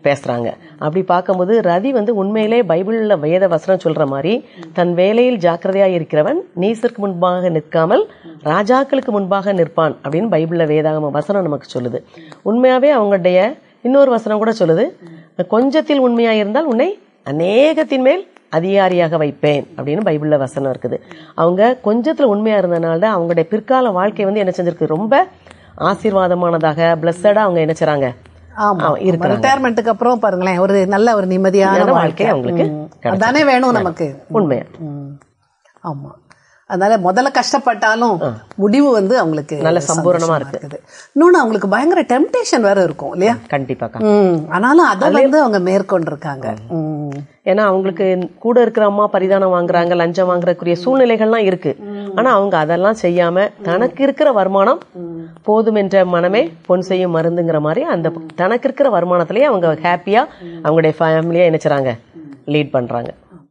பேசுறாங்க. அப்படி பார்க்கும்போது ரதி உண்மையிலே பைபிள்ல வேத வசனம் சொல்ற மாதிரி தன் வேலையில் ஜாக்கிரதையா இருக்கிறவன் நீசருக்கு முன்பாக நிற்காமல் ராஜாக்களுக்கு முன்பாக நிற்பான் அப்படின்னு பைபிள்ல வேதாகம வசனம் நமக்கு சொல்லுது. உண்மையாவே அவங்களுடைய இன்னொரு வசனம் கூட சொல்லுது, கொஞ்சத்தில் உண்மையா இருந்தால் உன்னை அநேகத்தின் மேல் அதிகாரியாக வைப்பேன் அப்படின்னு பைபிள்ல வசனம் இருக்குது. அவங்க கொஞ்சத்துல உண்மையா இருந்தனால தான் அவங்களுடைய பிற்கால வாழ்க்கை என்ன செஞ்சிருக்கு, ரொம்ப ஆசீர்வாதமானதாக பிளஸடா அவங்க என்ன செய்றாங்க. ரிட்டையர்மெண்ட்டுக்கு அப்புறம் பாருங்களேன், ஒரு நல்ல ஒரு நிம்மதியான வாழ்க்கை அவங்களுக்கு அதானே வேணும் நமக்கு. உண்மையா. ஆமா. அதனால முதல்ல கஷ்டப்பட்டாலும் முடிவு அவங்களுக்கு நல்ல சம்பூர்ணமா இருக்குது. இன்னொன்னு அவங்களுக்கு பயங்கர டெம்டேஷன் வேற இருக்கும் இல்லையா? கண்டிப்பா. ஆனாலும் அதை அவங்க மேற்கொண்டிருக்காங்க. ஏன்னா அவங்களுக்கு கூட இருக்கிற அம்மா பரிதானம் வாங்குறாங்க, லஞ்சம் வாங்குறதுக்குரிய சூழ்நிலைகள்லாம் இருக்கு. ஆனா அவங்க அதெல்லாம் செய்யாம தனக்கு இருக்கிற வருமானம் போதும் என்ற மனமே பொன் செய்யும் மருந்துங்கிற மாதிரி அந்த தனக்கு இருக்கிற வருமானத்திலேயே அவங்க ஹாப்பியா அவங்களுடைய ஃபேமிலியா நினைச்சாங்க லீட் பண்றாங்க.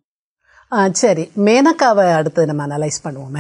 சரி, மேனகாவை அடுத்து நம்ம அனலைஸ் பண்ணுவோமே.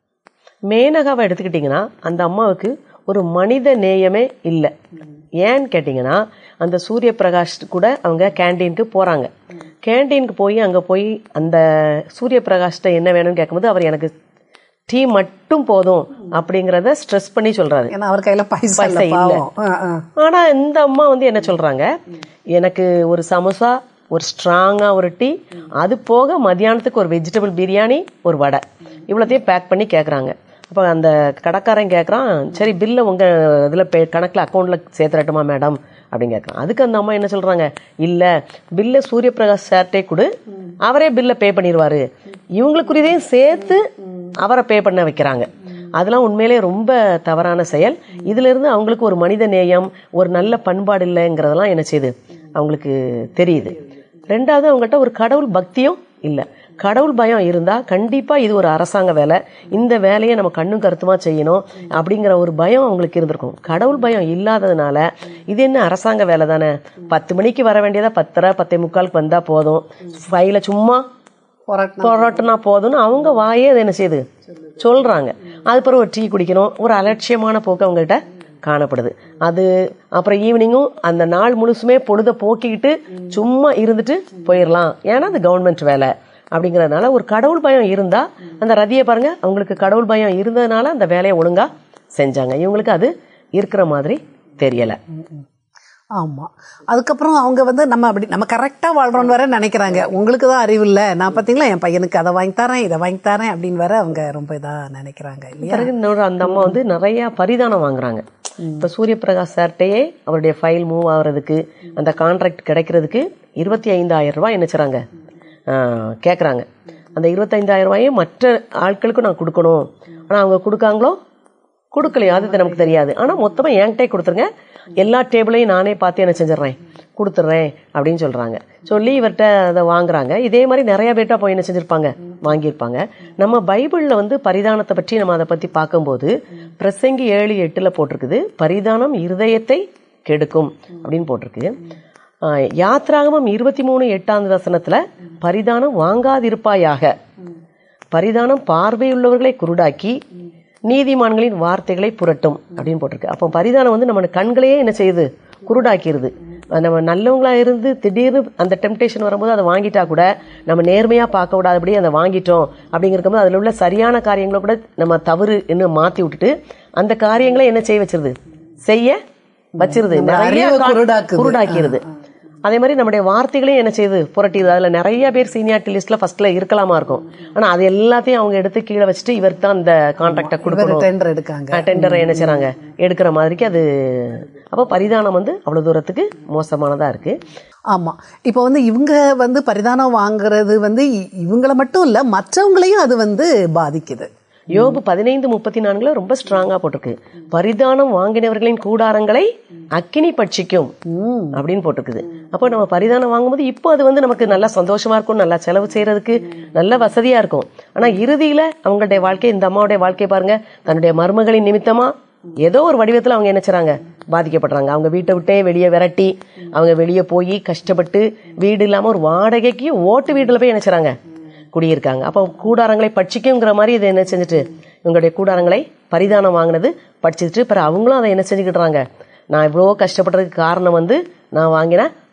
மேனகாவை எடுத்துக்கிட்டீங்கன்னா அந்த அம்மாவுக்கு ஒரு மனித நேயமே இல்லை. ஏன்னு கேட்டீங்கன்னா அந்த சூரிய பிரகாஷ் கூட அவங்க கேண்டீனுக்கு போறாங்க. கேண்டீனுக்கு போய் அங்க போய் அந்த சூரிய பிரகாஷ்ட என்ன வேணும்னு கேட்கும்போது அவர் எனக்கு டீ மட்டும் போதும் அப்படிங்கறத ஸ்ட்ரெஸ் பண்ணி சொல்றாரு. அவர் கையில பைசா இல்ல. ஆனா இந்த அம்மா என்ன சொல்றாங்க, எனக்கு ஒரு சமோசா, ஒரு ஸ்ட்ராங்கா ஒரு டீ, அது போக மத்தியானத்துக்கு ஒரு வெஜிடபிள் பிரியாணி, ஒரு வடை, இவ்வளோத்தையும் பேக் பண்ணி கேட்குறாங்க. அப்போ அந்த கடைக்காரன் கேட்குறான், சரி பில்லை உங்கள் இதில் கணக்கில் அக்கௌண்ட்டில் சேர்த்துறட்டுமா மேடம் அப்படின்னு கேட்குறான். அதுக்கு அந்த அம்மா என்ன சொல்கிறாங்க, இல்லை பில்லை சூரிய பிரகாஷ் சார்ட்டே கொடு, அவரே பில்லை பே பண்ணிடுவார், இவங்களுக்குரியதையும் சேர்த்து அவரை பே பண்ண வைக்கிறாங்க. அதெல்லாம் உண்மையிலே ரொம்ப தவறான செயல். இதுல இருந்து அவங்களுக்கு ஒரு மனித நேயம், ஒரு நல்ல பண்பாடு இல்லைங்கிறதெல்லாம் என்ன செய்யுது அவங்களுக்கு தெரியுது. ரெண்டாவது அவங்ககிட்ட ஒரு கடவுள் பக்தியும் இல்லை. கடவுள் பயம் இருந்தா கண்டிப்பா இது ஒரு அரசாங்க வேலை, இந்த வேலையை நம்ம கண்ணும் கருத்துமா செய்யணும் அப்படிங்கிற ஒரு பயம் அவங்களுக்கு இருந்திருக்கும். கடவுள் பயம் இல்லாததுனால இது என்ன அரசாங்க வேலை தானே, 10 மணிக்கு வர வேண்டியதா 10:30 10:45 வந்தா போதும், ஃபைல சும்மா புரட்டினா போதும்னு அவங்க வாயே என்ன செய்யுது சொல்றாங்க. அது பிறகு ஒரு டீ குடிக்கணும், ஒரு அலட்சியமான போக்கு அவங்ககிட்ட காணப்படுது. அது அப்புறம் ஈவினிங்கும் அந்த நாள் முழுசுமே பொழுத போக்கிக்கிட்டு சும்மா இருந்துட்டு போயிடலாம், ஏன்னா அது கவர்மெண்ட் வேலை அப்படிங்கறதுனால. ஒரு கடவுள் பயம் இருந்தா, அந்த ரதியை பாருங்க, அவங்களுக்கு கடவுள் பயம் இருந்ததுனால அந்த வேலையை ஒழுங்கா செஞ்சாங்க. இவங்களுக்கு அது இருக்கிற மாதிரி தெரியல. ஆமா. அதுக்கப்புறம் அவங்க நம்ம கரெக்டா வாழ்றோம்னு வேற நினைக்கிறாங்க. உங்களுக்கு தான் அறிவு இல்ல, நான் பாத்தீங்களா என் பையனுக்கு அதை வாங்கி தரேன் இதை வாங்கி தரேன் அப்படின்னு வேற அவங்க ரொம்ப இதா நினைக்கிறாங்க இல்லையா? அந்த அம்மா நிறைய பரிதானம் வாங்குறாங்க. இப்ப சூரிய பிரகாஷ் சார்ட்டையே அவருடைய ஃபைல் மூவ் ஆகுறதுக்கு, அந்த கான்ட்ராக்ட் கிடைக்கிறதுக்கு 25,000 ரூபாய் என்னச்சுறாங்க கேக்குறாங்க. அந்த 25,000 ரூபாயும் மற்ற ஆட்களுக்கும் நான் கொடுக்கணும். ஆனா அவங்க கொடுக்காங்களோ கொடுக்கலையோ அது நமக்கு தெரியாது. ஆனா மொத்தமா என்கிட்டே கொடுத்துருங்க, எல்லா டேபிளையும் நானே பார்த்து என்ன செஞ்சிடறேன் கொடுத்துட்றேன் அப்படின்னு சொல்றாங்க. சொல்லி இவர்கிட்ட அதை வாங்குறாங்க. இதே மாதிரி நிறைய பேர்ட்டா போய் என்ன செஞ்சிருப்பாங்க வாங்கியிருப்பாங்க. நம்ம பைபிள்ல பரிதானத்தை பற்றி நம்ம அதை பத்தி பார்க்கும்போது பிரசங்கி 7:8 போட்டிருக்குது, பரிதானம் இருதயத்தை கெடுக்கும் அப்படின்னு போட்டிருக்கு. யாத்ராகமம் 23:8 பரிதானம் வாங்காதிருப்பாயாக, பரிதானம் பார்வையுள்ளவர்களை குருடாக்கி நீதிமான்களின் வார்த்தைகளை புரட்டும் அப்படின்னு போட்டிருக்கு. அப்போ பரிதானம் நம்ம கண்களையே என்ன செய்யுது குருடாக்கிடுது. நம்ம நல்லவங்களா இருந்து திடீர்னு அந்த டெம்டேஷன் வரும்போது அதை வாங்கிட்டா கூட நம்ம நேர்மையா பார்க்க விடாதபடி அதை வாங்கிட்டோம் அப்படிங்கிறப்ப அதுல உள்ள சரியான காரியங்களை கூட நம்ம தவறு என்ன மாத்தி விட்டுட்டு அந்த காரியங்களை என்ன செய்ய வச்சிருது செய்ய வச்சிருது, நிறைய குருடாக்கிடுது. அதே மாதிரி நம்முடைய வார்த்தைகளையும் என்ன செய்யுது புரட்டிடுது. அதுல நிறைய பேர் சீனியாரிட்டி லிஸ்ட்ல ஃபர்ஸ்ட்ல இருக்கலாமா இருக்கும், ஆனா அது எல்லாத்தையும் அவங்க எடுத்து கீழே வச்சுட்டு இவர் தான் அந்த கான்ட்ராக்ட கொடுக்கணும், டெண்டரை என்ன செய்றாங்க எடுக்கிற மாதிரிக்கு அது. அப்ப பரிதானம் அவ்வளவு தூரத்துக்கு மோசமானதா இருக்கு. ஆமா. இப்ப இவங்க பரிதானம் வாங்குறது இவங்கள மட்டும் இல்ல மற்றவங்களையும் அது பாதிக்குது. யோபு 15:34 ரொம்ப ஸ்ட்ராங்கா போட்டிருக்கு, பரிதானம் வாங்கினவர்களின் கூடாரங்களை அக்கினி பட்சிக்கும் அப்படின்னு போட்டிருக்குது. அப்போ நம்ம பரிதானம் வாங்கும்போது இப்போ அது நமக்கு நல்லா சந்தோஷமா இருக்கும், நல்லா செலவு செய்யறதுக்கு நல்ல வசதியா இருக்கும். ஆனா இறுதியில அவங்களுடைய வாழ்க்கை, இந்த அம்மாவுடைய வாழ்க்கை பாருங்க, தன்னுடைய மருமகளின் நிமித்தமா ஏதோ ஒரு வடிவத்துல அவங்க நினைச்சாங்க பாதிக்கப்படுறாங்க. அவங்க வீட்டை விட்டே வெளியே விரட்டி அவங்க வெளியே போய் கஷ்டப்பட்டு வீடு இல்லாம ஒரு வாடகைக்கு ஓட்டு வீட்டுல போய் நினைச்சாங்க குடியிருக்காங்க. அப்போ கூடாரங்களை பட்சிக்குங்கிற மாதிரி இதை என்ன செஞ்சுட்டு இவங்களுடைய கூடாரங்களை பரிதானம் வாங்கினது படிச்சுட்டு பிறகு அவங்களும் அதை என்ன செஞ்சுக்கிட்டுறாங்க, நான் இவ்வளோ கஷ்டப்படுறதுக்கு காரணம் நான் வாங்கின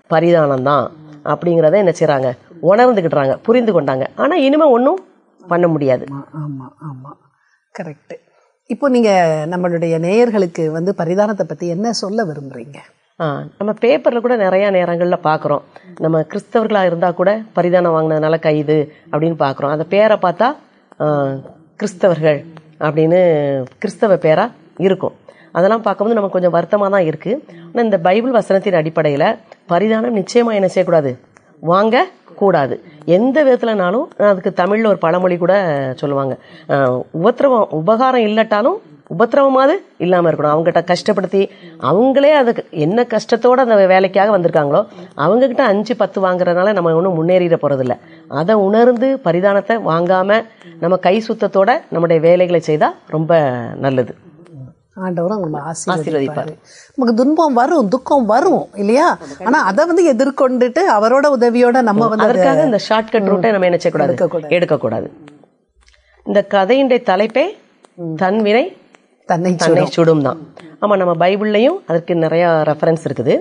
பரிதானம் தான் அப்படிங்கிறத என்ன செய்றாங்க, உணர்ந்துக்கிட்டுறாங்க, புரிந்து கொண்டாங்க. ஆனா இனிமே ஒன்றும் பண்ண முடியாது. ஆமா ஆமா கரெக்ட். இப்போ நீங்க நம்மளுடைய நேயர்களுக்கு வந்து பரிதானத்தை பத்தி என்ன சொல்ல விரும்புறீங்க? நம்ம பேப்பர்ல கூட நிறைய நேரங்கள்ல பாக்குறோம், நம்ம கிறிஸ்தவர்களா இருந்தா கூட பரிதானம் வாங்கினதுனால கைது அப்படின்னு பாக்குறோம். அந்த பேரை பார்த்தா கிறிஸ்தவர்கள் அப்படின்னு கிறிஸ்தவ பேரா இருக்கும். அதெல்லாம் பார்க்கும்போது நமக்கு கொஞ்சம் வருத்தமா தான் இருக்கு. ஆனால் இந்த பைபிள் வசனத்தின் அடிப்படையில பரிதானம் நிச்சயமா என்ன செய்யக்கூடாது, வாங்க கூடாது. எந்த விதத்துலனாலும் அதுக்கு தமிழ்ல ஒரு பழமொழி கூட சொல்லுவாங்க, உபத்திரவம் உபகாரம் இல்லட்டாலும் உபத்திரவமாவது இல்லாம இருக்கணும். அவங்ககிட்ட கஷ்டப்படுத்தி அவங்களே அதுக்கு என்ன கஷ்டத்தோட அந்த வேலைக்காக வந்திருக்காங்களோ அவங்க கிட்ட 5-10 வாங்குறதுனால நம்ம ஒன்றும் முன்னேறிட போறதில்ல. அதை உணர்ந்து பரிதானத்தை வாங்காம நம்ம கை சுத்தத்தோட நம்முடைய வேலைகளை செய்தா ரொம்ப நல்லது. ஆண்டவரும் நம்ம ஆசீர்வதிப்பார். நமக்கு துன்பம் வரும், துக்கம் வரும் இல்லையா? ஆனா அதை வந்து எதிர்கொண்டுட்டு அவரோட உதவியோட நம்ம வந்து அதற்காக இந்த ஷார்ட்கட் ரூட்டை நம்ம என்ன செய்யக்கூடாது, எடுக்கக்கூடாது. இந்த கதையினுடைய தலைப்பே தன்வினை தன்னை சுடும் தான். ஆமா, நம்ம பைபிள்லயும் அதற்கு நிறைய ரெஃபரன்ஸ் இருக்குது.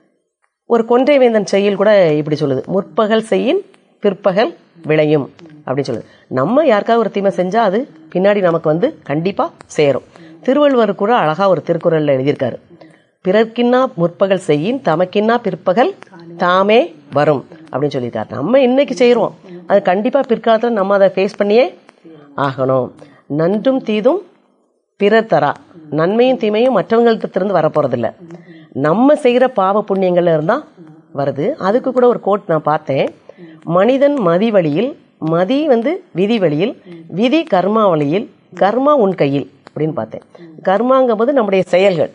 ஒரு கொன்றை வேந்தன் செய்யுள் கூட இப்படி சொல்லுது, முற்பகல் செய்யின் பிற்பகல் விளையும் அப்படின்னு சொல்லுது. நம்ம யாருக்காவது ஒரு தீமை செஞ்சா அது பின்னாடி நமக்கு வந்து கண்டிப்பா சேரும். திருவள்ளுவர் கூட அழகா ஒரு திருக்குறள்ல எழுதியிருக்காரு, பிறர்க்கின்னா முற்பகல் செய்யின் தமக்கின்னா பிற்பகல் தாமே வரும் அப்படின்னு சொல்லியிருக்காரு. நம்ம இன்னைக்கு செய்யறோம், அது கண்டிப்பா பிற்காலத்துல நம்ம அதை ஃபேஸ் பண்ணியே ஆகணும். நன்றும் தீதும் பிறர் தரா, நன்மையும் தீமையும் மற்றவங்கள்ட்ட வரப்போறதில்ல, நம்ம செய்யற பாவ புண்ணியங்கள்ல இருந்தா வருது. அதுக்கு கூட ஒரு கோட் நான் பார்த்தேன், மனிதன் மதி வழியில், மதி வந்து விதி வழியில், விதி கர்மா வழியில், கர்மா உன் கையில் அப்படின்னு பார்த்தேன். கர்மாங்கும் போது நம்முடைய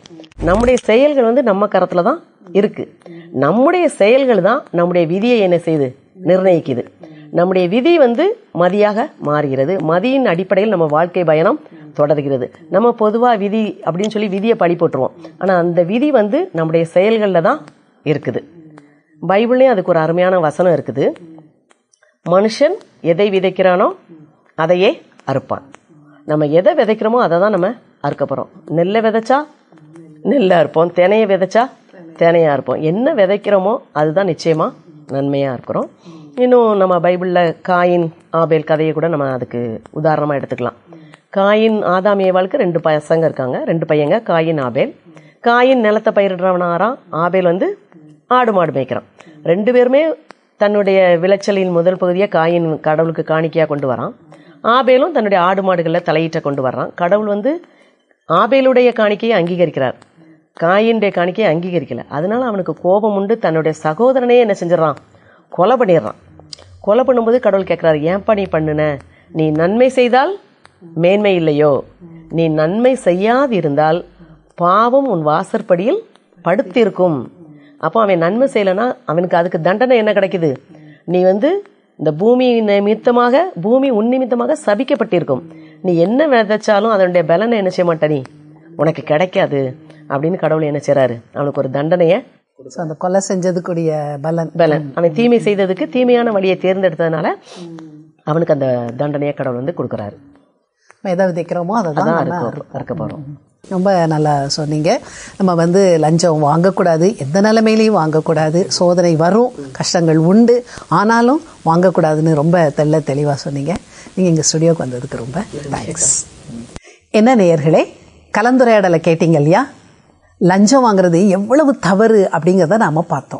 செயல்கள் வந்து நம்ம கரத்துல தான் இருக்கு. நம்முடைய செயல்கள் தான் நம்முடைய விதியை என்ன செய்யுது, நிர்ணயிக்குது. நம்முடைய விதி வந்து மதியாக மாறுகிறது. மதியின் அடிப்படையில் நம்ம வாழ்க்கை பயணம் தொடர்கிறது. நம்ம பொதுவா விதி அப்படின்னு சொல்லி விதியை பழி போட்டுருவோம். ஆனா அந்த விதி வந்து நம்முடைய செயல்கள்ல தான் இருக்குது. பைபிள்லயும் அதுக்கு ஒரு அருமையான வசனம் இருக்குது, மனுஷன் எதை விதைக்கிறானோ அதையே அறுப்பான். நம்ம எதை விதைக்கிறோமோ அதை தான் நம்ம அறுக்க போறோம். நெல்லை விதைச்சா நெல்லை அறுப்போம், தினையை விதைச்சா தினையா இருப்போம். என்ன விதைக்கிறோமோ அதுதான் நிச்சயமா நன்மையா இருக்கிறோம். இன்னும் நம்ம பைபிள்ல காயின் ஆபேல் கதையை கூட நம்ம அதுக்கு உதாரணமா எடுத்துக்கலாம். காயின் ஆதாம் ஏவாளுக்கு 2 பசங்க இருக்காங்க, 2 பையங்க, காயின் ஆபேல். காயின் நிலத்தை பயிரிடுறவனாராம், ஆபேல் வந்து ஆடு மாடு மேய்க்கிறான். 2 பேருமே தன்னுடைய விளைச்சலின் முதல் பகுதியை காயின் கடவுளுக்கு காணிக்கையா கொண்டு வரான். ஆபேலும் தன்னுடைய ஆடு மாடுகளில் தலையீட்ட கொண்டு வர்றான். கடவுள் வந்து ஆபேலுடைய காணிக்கையை அங்கீகரிக்கிறார், காயினுடைய காணிக்கையை அங்கீகரிக்கல. அதனால அவனுக்கு கோபம் உண்டு, தன்னுடைய சகோதரனையே என்ன செஞ்சிடறான், கொலை பண்ணிடுறான். கொலை பண்ணும்போது கடவுள் கேட்கிறாரு, ஏன்பா நீ பண்ணுன, நீ நன்மை செய்தால் மேன்மை இல்லையோ, நீ நன்மை செய்யாதிருந்தால் பாவம் உன் வாசற்படியில் படுத்திருக்கும். அப்போ அவன் நன்மை செய்யலன்னா அவனுக்கு அதுக்கு தண்டனை என்ன கிடைக்குது, நீ வந்து இந்த பூமி நிமித்தமாக, பூமி உன் நிமித்தமாக சபிக்கப்பட்டிருக்கும். நீ என்ன விதைச்சாலும் அதனுடைய பலனை என்ன செய்ய மாட்ட, நீ உனக்கு கிடைக்காது அப்படின்னு கடவுள் என்ன செய்றாரு, அவனுக்கு ஒரு தண்டனைய, அந்த கொலை செஞ்சதுக்குரிய பலன், அவன் தீமை செய்ததுக்கு தீமையான வழியை தேர்ந்தெடுத்ததுனால அவனுக்கு அந்த தண்டனையை கடவுள் வந்து கொடுக்கறாரு. எதை விதைக்கிறோமோ அதை தான் அறுக்க போறோம். ரொம்ப நல்லா சொன்னீங்க. நம்ம வந்து லஞ்சம் வாங்கக்கூடாது, எந்த நிலைமையிலையும் வாங்கக்கூடாது. சோதனை வரும், கஷ்டங்கள் உண்டு, ஆனாலும் வாங்கக்கூடாதுன்னு ரொம்ப தெளிவாக சொன்னீங்க. நீங்கள் எங்கள் ஸ்டுடியோக்கு வந்ததுக்கு ரொம்ப தேங்க்ஸ். என்ன நேயர்களே, கலந்துரையாடலை கேட்டீங்க இல்லையா? லஞ்சம் வாங்குறது எவ்வளவு தவறு அப்படிங்கிறத நாம பார்த்தோம்.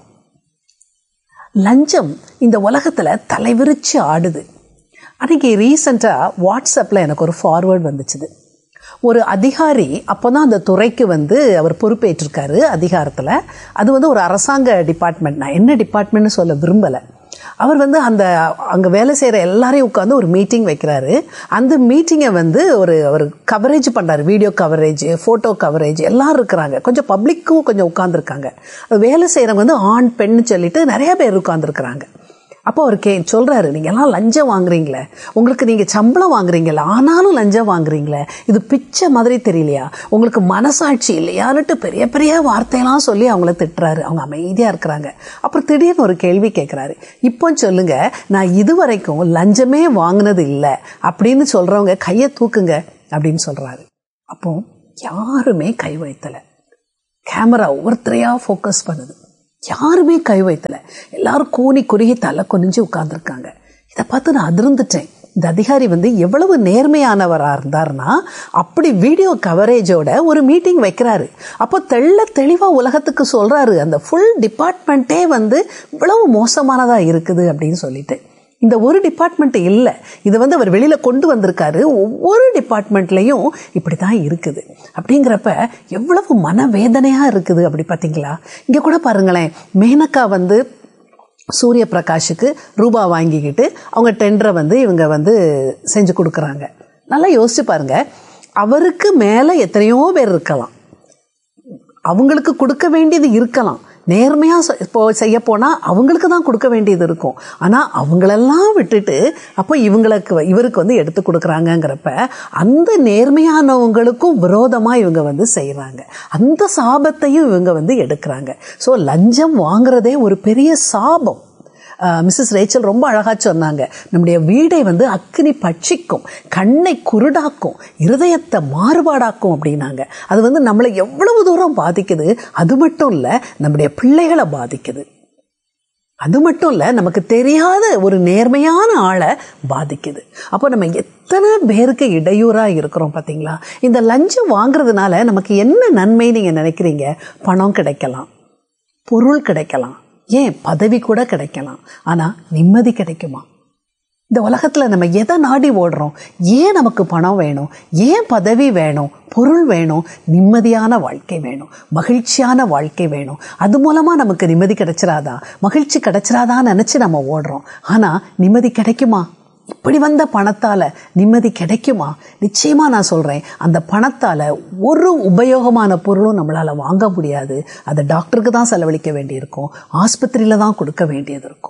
லஞ்சம் இந்த உலகத்தில் தலைவிரிச்சு ஆடுது. அன்றைக்கி ரீசெண்டாக வாட்ஸ்அப்பில் எனக்கு ஒரு ஃபார்வேர்டு வந்துச்சுது. ஒரு அதிகாரி அப்போ தான் அந்த துறைக்கு வந்து அவர் பொறுப்பேற்றிருக்காரு அதிகாரத்தில். அது வந்து ஒரு அரசாங்க டிபார்ட்மெண்ட், நான் என்ன டிபார்ட்மெண்ட்னு சொல்ல விரும்பலை. அவர் வந்து அங்கே வேலை செய்கிற எல்லாரையும் உட்காந்து ஒரு மீட்டிங் வைக்கிறாரு. அந்த மீட்டிங்கை வந்து அவர் கவரேஜ் பண்ணுறாரு, வீடியோ கவரேஜ், ஃபோட்டோ கவரேஜ், எல்லாரும் இருக்கிறாங்க. கொஞ்சம் பப்ளிக்கும் கொஞ்சம் உட்காந்துருக்காங்க. வேலை செய்கிறவங்க வந்து ஆண் பெண்ணு சொல்லிட்டு நிறைய பேர் உட்காந்துருக்குறாங்க. அப்போ அவர் சொல்கிறாரு, நீங்கள் எல்லாம் லஞ்சம் வாங்குறீங்களே, உங்களுக்கு நீங்கள் சம்பளம் வாங்குறீங்களே, ஆனாலும் லஞ்சம் வாங்குறீங்களே, இது பிச்சை மாதிரி தெரியலையா, உங்களுக்கு மனசாட்சி இல்லையான்னுட்டு பெரிய பெரிய வார்த்தையெல்லாம் சொல்லி அவங்கள திட்டுறாரு. அவங்க அமைதியாக இருக்கிறாங்க. அப்புறம் திடீர்னு ஒரு கேள்வி கேட்குறாரு, இப்போ சொல்லுங்க, நான் இதுவரைக்கும் லஞ்சமே வாங்கினது இல்லை அப்படின்னு சொல்கிறவங்க கையை தூக்குங்க அப்படின்னு சொல்கிறாரு. அப்போ யாருமே கை வைத்தலை. கேமரா ஒவ்வொருத்தரையாக ஃபோக்கஸ் பண்ணுது. யாருமே கை வைத்தல. எல்லாரும் கூனி குறுகி தலை குனிஞ்சு உட்கார்ந்துருக்காங்க. இதை பார்த்து நான் அதிர்ந்துட்டேன். இந்த அதிகாரி எவ்வளவு நேர்மையானவராக இருந்தார்னா, அப்படி வீடியோ கவரேஜோட ஒரு மீட்டிங் வைக்கிறாரு. அப்போ தெளிவாக உலகத்துக்கு சொல்றாரு, அந்த ஃபுல் டிபார்ட்மெண்ட்டே இவ்வளவு மோசமானதாக இருக்குது அப்படின்னு சொல்லிட்டு. இந்த ஒரு டிபார்ட்மெண்ட் இல்லை, இது அவர் வெளியில கொண்டு வந்திருக்காரு. ஒவ்வொரு டிபார்ட்மெண்ட்லையும் இப்படித்தான் இருக்குது. அப்படிங்கிறப்ப எவ்வளவு மனவேதனையா இருக்குது. அப்படி பார்த்தீங்களா? இங்க கூட பாருங்களேன், மேனகா சூரிய பிரகாஷுக்கு ரூபா வாங்கிக்கிட்டு அவங்க டெண்டரை இவங்க செஞ்சு கொடுக்குறாங்க. நல்லா யோசிச்சு பாருங்க, அவருக்கு மேல எத்தனையோ பேர் இருக்கலாம், அவங்களுக்கு கொடுக்க வேண்டியது இருக்கலாம். நேர்மையா செய்ய போனா அவங்களுக்கு தான் கொடுக்க வேண்டியது இருக்கும். ஆனா அவங்களெல்லாம் விட்டுட்டு அப்போ இவருக்கு எடுத்து கொடுக்குறாங்கிறப்ப அந்த நேர்மையானவங்களுக்கும் விரோதமா இவங்க செய்யறாங்க. அந்த சாபத்தையும் இவங்க எடுக்கிறாங்க. ஸோ லஞ்சம் வாங்குறதே ஒரு பெரிய சாபம். மிஸ்ஸஸ் ரேச்சல் ரொம்ப அழகா சொன்னாங்க, நம்முடைய வீடை அக்கினி பட்சிக்கும், கண்ணை குருடாக்கும், இருதயத்தை மாறுபாடாக்கும் அப்படின்னாங்க. அது நம்மளை எவ்வளவு தூரம் பாதிக்குது. அது மட்டும் இல்ல, நம்முடைய பிள்ளைகளை பாதிக்குது. அது மட்டும் இல்ல, நமக்கு தெரியாத ஒரு நேர்மையான ஆளை பாதிக்குது. அப்போ நம்ம எத்தனை பேருக்கு இடையூறா இருக்கிறோம் பாத்தீங்களா? இந்த லஞ்சம் வாங்குறதுனால நமக்கு என்ன நன்மை நீங்க நினைக்கிறீங்க? பணம் கிடைக்கலாம், பொருள் கிடைக்கலாம், ஏன் பதவி கூட கிடைக்கலாம். ஆனா நிம்மதி கிடைக்குமா? இந்த உலகத்துல நம்ம எதை நாடி ஓடுறோம்? ஏன் நமக்கு பணம் வேணும்? ஏன் பதவி வேணும்? பொருள் வேணும்? நிம்மதியான வாழ்க்கை வேணும், மகிழ்ச்சியான வாழ்க்கை வேணும். அது மூலமா நமக்கு நிம்மதி கிடைச்சிராதா, மகிழ்ச்சி கிடைச்சிராதான்னு நினைச்சு நம்ம ஓடுறோம். ஆனா நிம்மதி கிடைக்குமா? இப்படி வந்த பணத்தால நிம்மதி கிடைக்குமா? நிச்சயமா நான் சொல்றேன், அந்த பணத்தால ஒரு உபயோகமான பொருளும் நம்மளால வாங்க முடியாது. அதை டாக்டருக்கு தான் செலவழிக்க வேண்டியிருக்கும், ஆஸ்பத்திரியில தான் கொடுக்க வேண்டியது இருக்கும்.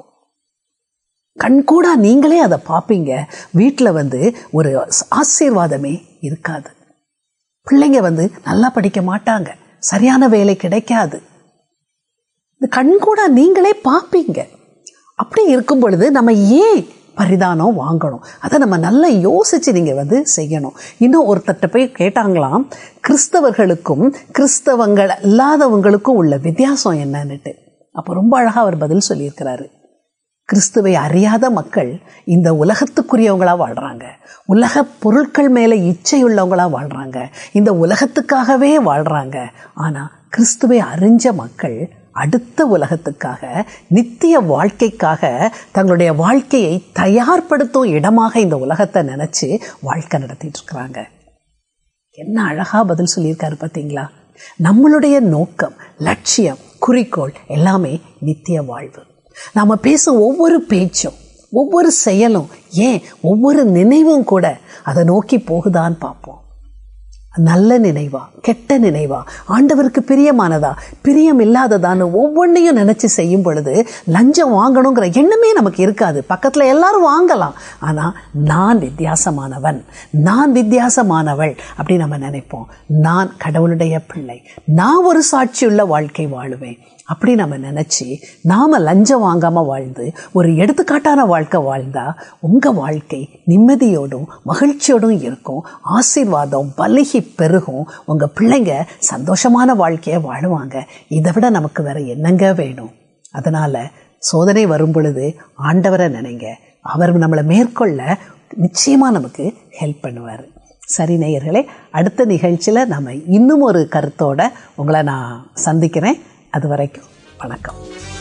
கண்கூடா நீங்களே அதை பார்ப்பீங்க. வீட்டில் ஒரு ஆசீர்வாதமே இருக்காது. பிள்ளைங்க நல்லா படிக்க மாட்டாங்க, சரியான வேலை கிடைக்காது. இது கண்கூடா நீங்களே பார்ப்பீங்க. அப்படி இருக்கும் பொழுது நம்ம ஏன் பரிதானம் வாங்கணும்? அதை நம்ம நல்லா யோசிச்சு நீங்க செய்யணும். இன்னும் ஒருத்தட்ட போய் கேட்டாங்களாம், கிறிஸ்தவர்களுக்கும் கிறிஸ்தவங்கள் இல்லாதவங்களுக்கும் உள்ள வித்தியாசம் என்னன்னுட்டு. அப்போ ரொம்ப அழகா அவர் பதில் சொல்லியிருக்கிறாரு. கிறிஸ்துவை அறியாத மக்கள் இந்த உலகத்துக்குரியவங்களா வாழ்றாங்க, உலக பொருட்கள் மேல இச்சையுள்ளவங்களா வாழ்றாங்க, இந்த உலகத்துக்காகவே வாழ்றாங்க. ஆனா கிறிஸ்துவை அறிஞ்ச மக்கள் அடுத்த உலகத்துக்காக, நித்திய வாழ்க்கைக்காக தங்களுடைய வாழ்க்கையை தயார்படுத்தும் இடமாக இந்த உலகத்தை நினைச்சு வாழ்க்கை நடத்திட்டு இருக்கிறாங்க. என்ன அழகா பதில் சொல்லியிருக்காரு பார்த்தீங்களா? நம்மளுடைய நோக்கம், லட்சியம், குறிக்கோள் எல்லாமே நித்திய வாழ்வு. நாம பேசும் ஒவ்வொரு பேச்சும், ஒவ்வொரு செயலும், ஏன் ஒவ்வொரு நினைவும் கூட அதை நோக்கி போகுதான்னு பார்ப்போம். நல்ல நினைவா, கெட்ட நினைவா, ஆண்டவருக்கு பிரியமானதா, பிரியம் இல்லாததான்னு ஒவ்வொன்றையும் நினைச்சு செய்யும் பொழுது லஞ்சம் வாங்கணுங்கிற எண்ணமே நமக்கு இருக்காது. பக்கத்துல எல்லாரும் வாங்கலாம், ஆனா நான் வித்தியாசமானவன், நான் வித்தியாசமானவள் அப்படி நம்ம நினைப்போம். நான் கடவுளுடைய பிள்ளை, நான் ஒரு சாட்சியுள்ள வாழ்க்கை வாழுவேன் அப்படி நம்ம நினைச்சு நாம லஞ்சம் வாங்காம வாழ்ந்து ஒரு எடுத்துக்காட்டான வாழ்க்கை வாழ்ந்தா உங்க வாழ்க்கை நிம்மதியோடும் மகிழ்ச்சியோடும் இருக்கும். ஆசீர்வாதம் பலகி பெருகும். உங்க பிள்ளைங்க சந்தோஷமான வாழ்க்கைய வாழுவாங்க. இதை விட நமக்கு வேற என்னங்க வேணும்? அதனால சோதனை வரும் பொழுது ஆண்டவரை நினைங்க. அவர் நம்மளை மேற்கொள்ள நிச்சயமா நமக்கு ஹெல்ப் பண்ணுவார். சரி நேயர்களே, அடுத்த நிகழ்ச்சியில நம்ம இன்னும் ஒரு கருத்தோட உங்களை நான் சந்திக்கிறேன். அது வரைக்கும் வணக்கம்.